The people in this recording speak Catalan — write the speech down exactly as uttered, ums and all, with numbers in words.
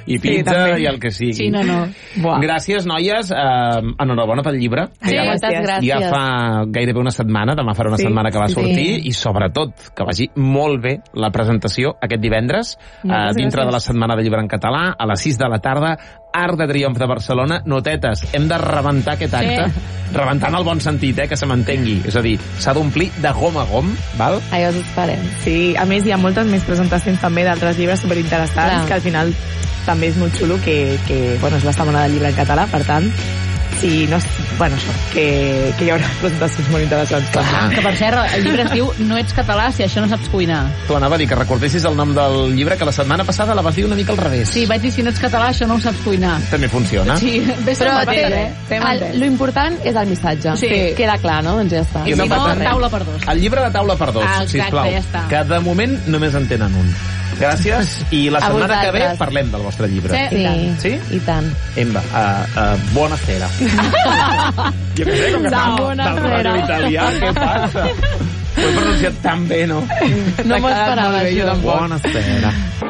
i pizza sí, i el que sigui. Sí, no, no. Buah. Gràcies, noies. Uh, enhorabona pel llibre. Sí, ja, moltes gràcies. ja fa gairebé una setmana, demà farà una Sí, setmana que va sí. sortir, i sobretot que vagi molt bé la presentació aquest divendres, uh, dintre gràcies. de la Setmana de Llibre en Català, a les sis de la tarda, Arc de Triomf de Barcelona. Notetes, hem de rebentar aquest acte, sí. rebentar en el bon sentit, eh, que se m'entengui. És a dir, s'ha d'omplir de gom a gom, val? Allò us esperem. Sí, a més hi ha moltes més presentacions també d'altres llibres superinteressants, Clar. que al final també és molt xulo, que, que bueno, és la Setmana del Llibre en Català, per tant, sí, no, bueno, això, que, que hi haurà presentacions molt interessants. Clar. Que per cert, el llibre es diu No ets català si això no saps cuinar. Tu anava a dir que recordessis el nom del llibre, que la setmana passada la vas dir una mica al revés. Sí, vaig dir si no ets català això no ho saps cuinar. També funciona. Sí, bé, Però se'n va té, bé, eh? el, lo important és el missatge. Sí. Queda clar, no? Doncs ja està. I I no si no, passa res. taula per dos. El llibre de taula per dos, Ah, exacte, sisplau. ja està. Que de moment només en tenen un. Gràcies, i la A setmana que ve vosaltres. parlem del vostre llibre. Sí. Sí, Sí? i tant. Emma, uh, uh, bona sera. Jo què sé, com que tal, Bona tal sera. ràdio italià, què passa? Ho he pronunciat tan bé, no? No m'ho esperava, Jo això. tampoc. Bona sera.